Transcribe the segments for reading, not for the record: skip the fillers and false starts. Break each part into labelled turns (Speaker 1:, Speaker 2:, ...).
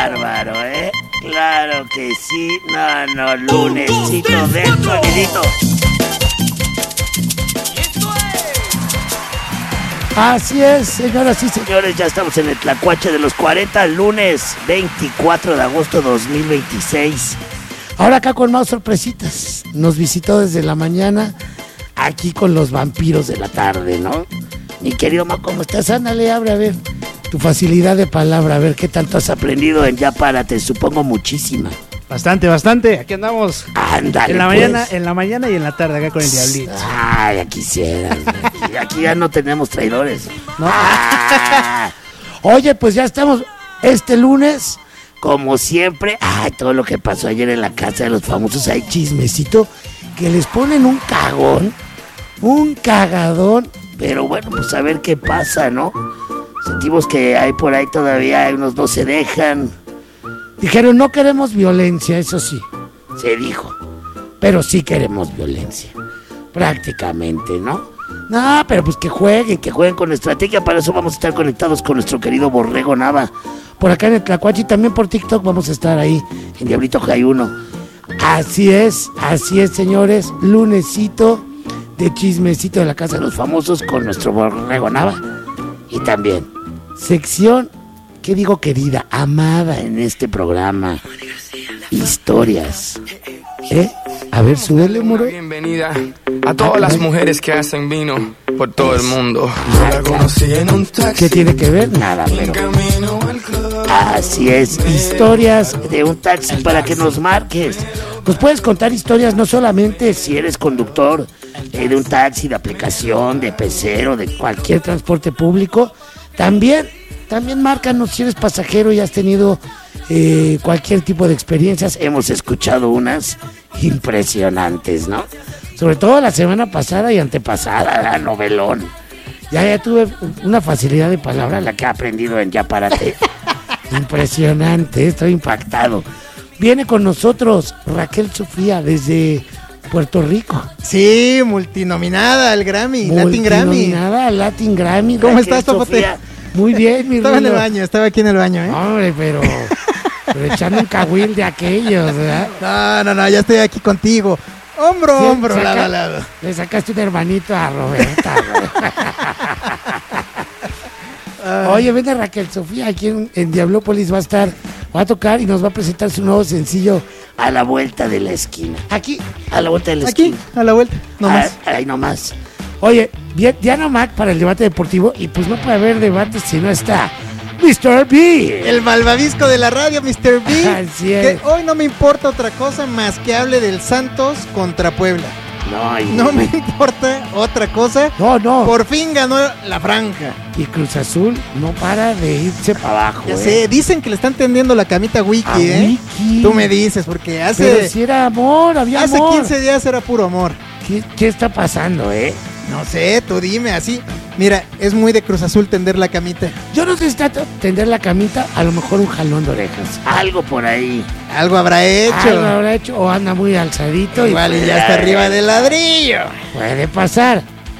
Speaker 1: bárbaro, ¿eh? Claro que sí. No, lunesito del sonidito.
Speaker 2: Así es, señoras y
Speaker 1: Señores, ya estamos en el Tlacuache de los 40, lunes 24 de agosto 2026.
Speaker 2: Ahora acá con más sorpresitas. Nos visitó desde la mañana, aquí con los vampiros de la tarde, ¿no? Mi querido Ma, ¿cómo estás? Ándale, abre a ver tu facilidad de palabra, a ver qué tanto has aprendido en Ya Párate. Supongo muchísima.
Speaker 3: Bastante. Aquí andamos.
Speaker 2: Ándale,
Speaker 3: En la
Speaker 2: pues.
Speaker 3: mañana y en la tarde acá con el Diablito.
Speaker 2: Ay, ya quisieras.
Speaker 1: Aquí ya no tenemos traidores.
Speaker 3: ¿No?
Speaker 2: Oye, pues ya estamos este lunes.
Speaker 1: Como siempre,
Speaker 2: Todo lo que pasó ayer en la casa de los famosos, hay chismecito que les ponen un cagón, un cagadón.
Speaker 1: pero bueno, pues a ver qué pasa, ¿no? Sentimos que hay por ahí todavía unos no se dejan.
Speaker 2: Dijeron, no queremos violencia, eso sí,
Speaker 1: Se dijo.
Speaker 2: pero sí queremos violencia, prácticamente, ¿no? No, pero pues que jueguen
Speaker 1: Con estrategia, para eso vamos a estar conectados con nuestro querido Borrego Nava.
Speaker 2: por acá en el Tlacuache y también por TikTok vamos a estar ahí.
Speaker 1: En Diablito Jayuno.
Speaker 2: Así es, señores, lunesito de chismecito de la casa de los
Speaker 1: Famosos con nuestro Borrego Nava. Y también
Speaker 2: sección, ¿qué digo querida? Amada
Speaker 1: en este programa,
Speaker 2: historias. A ver, súbele, moro.
Speaker 4: Bienvenida a todas las mujeres que hacen vino por todo el mundo. Yo la conocí en un taxi.
Speaker 2: ¿Qué tiene que ver?
Speaker 1: nada,
Speaker 4: En
Speaker 1: pero
Speaker 4: camino al club.
Speaker 1: así es.
Speaker 2: Historias.
Speaker 1: De un taxi para que nos marques.
Speaker 2: Nos puedes contar historias no solamente
Speaker 1: Si eres conductor de un taxi, de aplicación, de pecero, de
Speaker 2: cualquier transporte público, también márcanos si eres pasajero y has tenido cualquier tipo de experiencias.
Speaker 1: Hemos escuchado unas impresionantes, ¿no?
Speaker 2: Sobre todo la semana pasada y antepasada,
Speaker 1: Novelón.
Speaker 2: ya tuve una facilidad de palabra,
Speaker 1: La que ha aprendido en Ya Párate.
Speaker 2: impresionante, estoy impactado. Viene con nosotros Raquel Sofía desde Puerto Rico.
Speaker 3: Sí, multinominada al Grammy, Latin Grammy.
Speaker 2: Multinominada al Latin Grammy.
Speaker 3: ¿Cómo
Speaker 2: Raquel
Speaker 3: estás, Papote?
Speaker 2: Sofía. Muy bien, mi
Speaker 3: Estaba en el
Speaker 2: Rulo.
Speaker 3: baño, estaba aquí en el baño, ¿eh?
Speaker 2: Hombre, pero echando un cahuil de aquellos, ¿verdad?
Speaker 3: No, ya estoy aquí contigo. Hombro,
Speaker 2: Sí,
Speaker 3: hombro, lado a lado.
Speaker 2: Le sacaste un hermanito a Roberta. Oye, vende Raquel Sofía, aquí en Diablópolis va a tocar y nos va a presentar su nuevo sencillo
Speaker 1: A la vuelta de la esquina.
Speaker 2: aquí.
Speaker 1: A la vuelta de la
Speaker 3: Aquí,
Speaker 1: esquina.
Speaker 3: a la vuelta, nomás.
Speaker 1: Ahí nomás.
Speaker 2: Oye, Diana Mac para el debate deportivo y pues no puede haber debate si no está Mr. B.
Speaker 3: El malvavisco de la radio, Mr. B.
Speaker 2: Así es.
Speaker 3: Que hoy no me importa otra cosa más que hable del Santos contra Puebla. No me importa otra cosa.
Speaker 2: No.
Speaker 3: Por fin ganó la franja.
Speaker 2: Y Cruz Azul no para de irse para abajo.
Speaker 3: Ya sé, dicen que le están tendiendo la camita a Wiki,
Speaker 2: A Wiki.
Speaker 3: Tú me dices, porque
Speaker 2: Pero
Speaker 3: hace
Speaker 2: si era amor, había
Speaker 3: hace
Speaker 2: amor.
Speaker 3: 15 días era puro amor.
Speaker 2: ¿Qué está pasando,
Speaker 3: No sé, tú dime así. Mira, es muy de Cruz Azul tender la camita.
Speaker 2: Yo no sé si está tender la camita, a lo mejor un jalón de orejas.
Speaker 1: Algo por ahí.
Speaker 3: Algo habrá hecho.
Speaker 2: Algo habrá hecho o anda muy alzadito.
Speaker 3: Igual y ya está arriba del ladrillo.
Speaker 2: Puede pasar.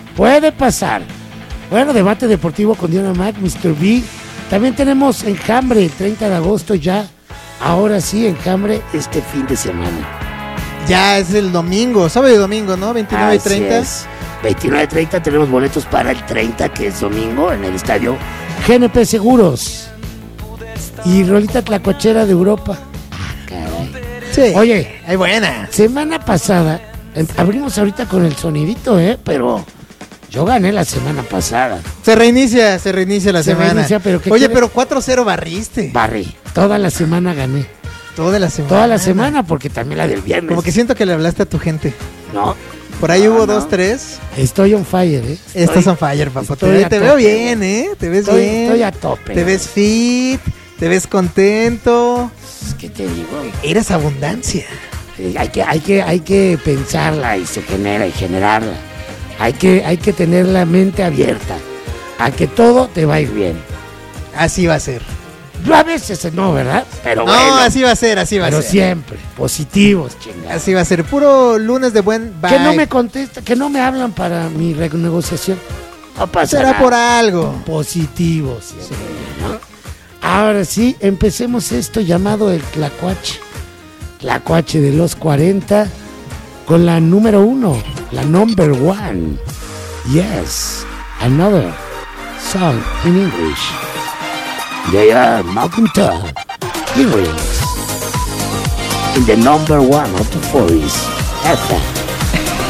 Speaker 2: Bueno, debate deportivo con Diana Mac, Mr. B. También tenemos Enjambre, el 30 de agosto ya. Ahora sí, Enjambre.
Speaker 1: Este fin de semana.
Speaker 3: Ya es el domingo, sábado y domingo, ¿no? 29 y
Speaker 1: Así
Speaker 3: 30.
Speaker 1: es. 29-30 tenemos boletos para el 30, que es domingo, en el estadio.
Speaker 2: GNP Seguros. Y Rolita Tlacochera de Europa.
Speaker 3: Sí.
Speaker 2: Oye,
Speaker 3: Ay, buena.
Speaker 2: semana pasada, abrimos ahorita con el sonidito, pero yo gané la semana pasada.
Speaker 3: Se reinicia la semana.
Speaker 2: reinicia, pero ¿qué
Speaker 3: Oye,
Speaker 2: quieres?
Speaker 3: pero 4-0 barriste.
Speaker 2: Barrí. Toda la semana gané.
Speaker 3: Toda la semana.
Speaker 2: Toda la semana, porque también la del viernes.
Speaker 3: Como que siento que le hablaste a tu gente.
Speaker 1: No.
Speaker 3: Por ahí
Speaker 1: No,
Speaker 3: hubo
Speaker 1: no.
Speaker 3: 2-3.
Speaker 2: Estoy on fire,
Speaker 3: Estás on fire, papá.
Speaker 2: estoy a
Speaker 3: Te
Speaker 2: tope,
Speaker 3: veo bien, Te ves bien.
Speaker 2: Estoy a tope.
Speaker 3: Te ves fit. Te ves contento.
Speaker 1: ¿Qué te digo?
Speaker 3: Eres abundancia.
Speaker 2: Hay que pensarla y se genera y generarla. Hay que tener la mente abierta a que todo te va a ir bien.
Speaker 3: Así va a ser.
Speaker 2: A veces no, ¿verdad?
Speaker 1: Pero
Speaker 3: No,
Speaker 1: bueno.
Speaker 3: así va a ser, así va a
Speaker 2: Pero
Speaker 3: ser.
Speaker 2: siempre, positivos, chingada.
Speaker 3: Así va a ser. Puro lunes de buen vibe.
Speaker 2: Que no me contesta, que no me hablan para mi renegociación.
Speaker 1: No pasa
Speaker 3: Será
Speaker 1: nada.
Speaker 3: por algo.
Speaker 2: Positivos, siempre, ¿no? Ahora sí, empecemos esto llamado el Tlacuache. Tlacuache de los 40 con la número 1, la number 1. Yes, another song in English. They are Malcolm Todd, Earrings, in the number 1 of the 40s, FM.